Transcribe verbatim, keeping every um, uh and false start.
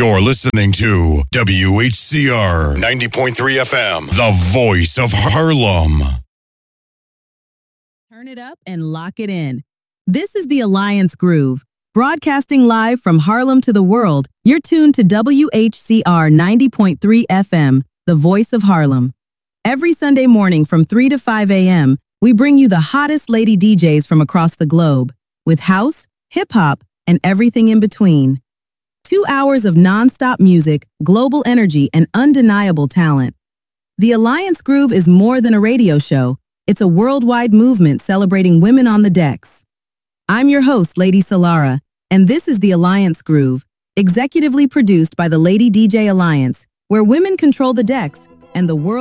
You're listening to W H C R ninety point three F M, the voice of Harlem. Turn it up and lock it in. This is the Alliance Groove. Broadcasting live from Harlem to the world, you're tuned to W H C R ninety point three F M, the voice of Harlem. Every Sunday morning from three to five a.m., we bring you the hottest lady D Js from across the globe, with house, hip-hop, and everything in between. Two hours of non-stop music, global energy, and undeniable talent. The Alliance Groove is more than a radio show. It's a worldwide movement celebrating women on the decks. I'm your host, Lady Solara, and this is the Alliance Groove, executively produced by the Lady D J Alliance, where women control the decks and the world